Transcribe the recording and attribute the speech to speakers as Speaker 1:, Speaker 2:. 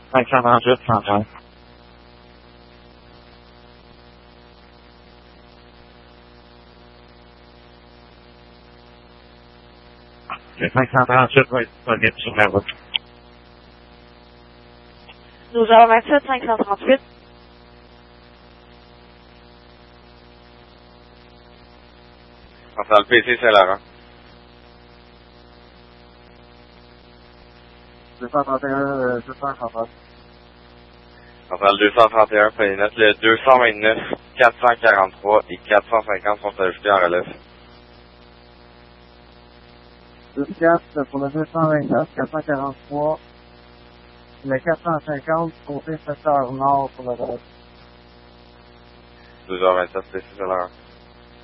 Speaker 1: 528, 130. Le 538 va être disponible sur la route.
Speaker 2: 12h27, 538.
Speaker 3: Centrale PC Saint-Laurent.
Speaker 1: 231, 250.
Speaker 3: Centrale 231, prenez note, le 229, 443 et 450 sont ajoutés en relève.
Speaker 1: 2-4 pour le 229, 443. Le 450, côté secteur nord pour le reste.
Speaker 3: 12h27 PC Saint-Laurent.